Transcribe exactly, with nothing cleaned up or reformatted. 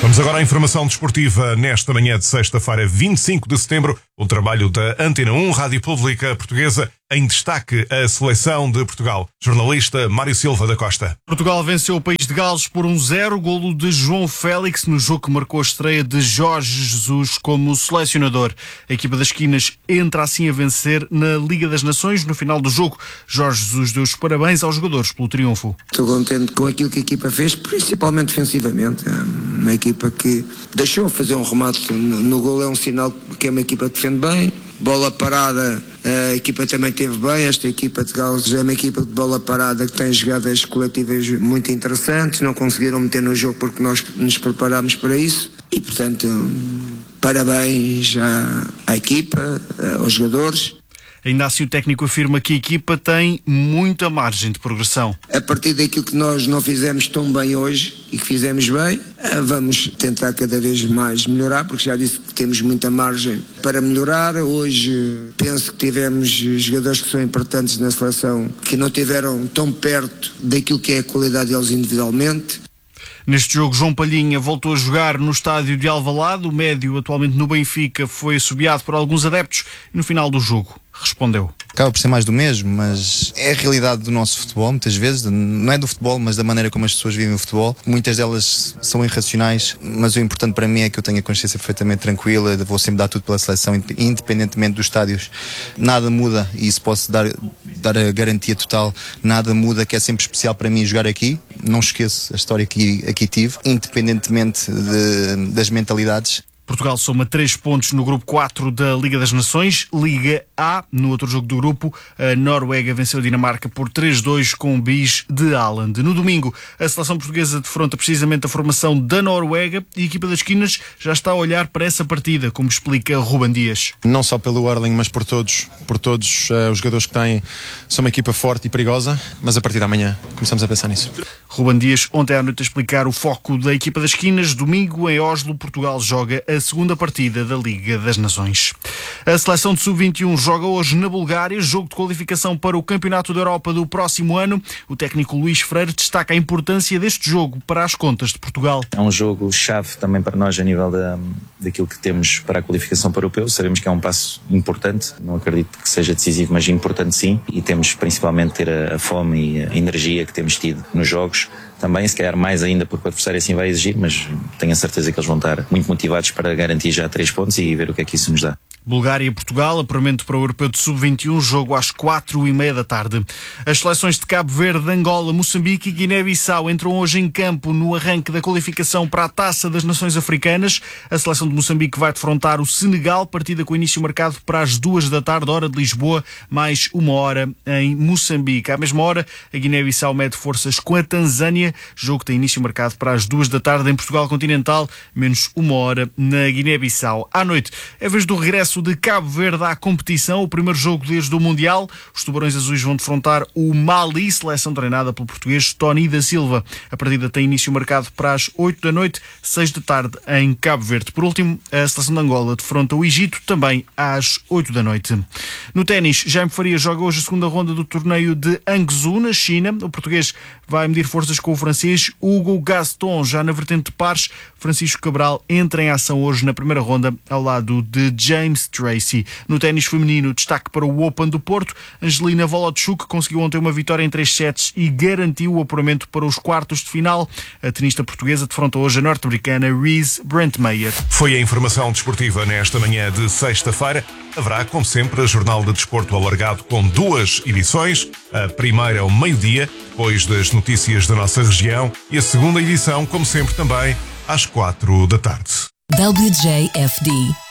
Vamos agora à informação desportiva nesta manhã de sexta-feira, vinte e cinco de setembro. O trabalho da Antena um, Rádio Pública Portuguesa, em destaque a seleção de Portugal. Jornalista Mário Silva da Costa. Portugal venceu o país de Gales por um zero, golo de João Félix no jogo que marcou a estreia de Jorge Jesus como selecionador. A equipa das esquinas entra assim a vencer na Liga das Nações. No final do jogo, Jorge Jesus deu os parabéns aos jogadores pelo triunfo. Estou contente com aquilo que a equipa fez, principalmente defensivamente. É uma equipa que deixou fazer um remate no, no golo, é um sinal que é uma equipa que defende bem. Bola parada, a equipa também teve bem. Esta equipa de Gales é uma equipa de bola parada que tem jogadas coletivas muito interessantes. Não conseguiram meter no jogo porque nós nos preparámos para isso. E, portanto, parabéns à, à equipa, aos jogadores. Ainda assim, o técnico afirma que a equipa tem muita margem de progressão. A partir daquilo que nós não fizemos tão bem hoje e que fizemos bem, vamos tentar cada vez mais melhorar, porque já disse que temos muita margem para melhorar. Hoje penso que tivemos jogadores que são importantes na seleção que não tiveram tão perto daquilo que é a qualidade deles individualmente. Neste jogo, João Palhinha voltou a jogar no estádio de Alvalade. O médio, atualmente no Benfica, foi assobiado por alguns adeptos e no final do jogo respondeu. Acaba por ser mais do mesmo, mas é a realidade do nosso futebol, muitas vezes, não é do futebol, mas da maneira como as pessoas vivem o futebol. Muitas delas são irracionais, mas o importante para mim é que eu tenha a consciência perfeitamente tranquila, vou sempre dar tudo pela seleção, independentemente dos estádios. Nada muda, e isso posso dar, dar a garantia total, nada muda, que é sempre especial para mim jogar aqui. Não esqueço a história que aqui tive, independentemente de, das mentalidades. Portugal soma três pontos no grupo quatro da Liga das Nações. Liga A, no outro jogo do grupo, a Noruega venceu a Dinamarca por três a dois com um bis de Haaland. No domingo, a seleção portuguesa defronta precisamente a formação da Noruega e a equipa das esquinas já está a olhar para essa partida, como explica Ruben Dias. Não só pelo Erling, mas por todos, por todos uh, os jogadores que têm. São uma equipa forte e perigosa, mas a partir da manhã começamos a pensar nisso. Ruben Dias, ontem à noite, a explicar o foco da equipa das esquinas. Domingo, em Oslo, Portugal joga a segunda partida da Liga das Nações. A seleção de sub vinte e um joga hoje na Bulgária, jogo de qualificação para o Campeonato da Europa do próximo ano. O técnico Luís Freire destaca a importância deste jogo para as contas de Portugal. É um jogo chave também para nós a nível da, daquilo que temos para a qualificação para o europeu. Sabemos que é um passo importante, não acredito que seja decisivo, mas importante sim, e temos principalmente ter a, a fome e a energia que temos tido nos jogos. Também, se calhar mais ainda porque o adversário assim vai exigir, mas tenho a certeza que eles vão estar muito motivados para garantir já três pontos e ver o que é que isso nos dá. Bulgária e Portugal, apuramento para o Europeu de sub vinte e um, jogo às quatro e meia da tarde. As seleções de Cabo Verde, Angola, Moçambique e Guiné-Bissau entram hoje em campo no arranque da qualificação para a Taça das Nações Africanas. A seleção de Moçambique vai defrontar o Senegal, partida com início marcado para as duas da tarde, hora de Lisboa, mais uma hora em Moçambique. À mesma hora, a Guiné-Bissau mede forças com a Tanzânia, jogo que tem início marcado para as duas da tarde em Portugal Continental, menos uma hora na Guiné-Bissau. À noite, é vez do regresso de Cabo Verde à competição, o primeiro jogo desde o Mundial. Os Tubarões Azuis vão defrontar o Mali, seleção treinada pelo português Tony da Silva. A partida tem início marcado para as oito da noite, seis da tarde em Cabo Verde. Por último, a seleção de Angola defronta o Egito, também às oito da noite. No ténis, Jaime Faria joga hoje a segunda ronda do torneio de Hangzhou, na China. O português vai medir forças com o francês Hugo Gaston. Já na vertente de pares, Francisco Cabral entra em ação hoje na primeira ronda ao lado de James Tracy. No ténis feminino, destaque para o Open do Porto. Angelina Volodchuk conseguiu ontem uma vitória em três sets e garantiu o apuramento para os quartos de final. A tenista portuguesa defronta hoje a norte-americana Reese Brentmeyer. Foi a informação desportiva nesta manhã de sexta-feira. Haverá, como sempre, a Jornal de Desporto alargado com duas edições. A primeira ao meio-dia, depois das notícias da nossa região, e a segunda edição, como sempre, também às quatro da tarde. W J F D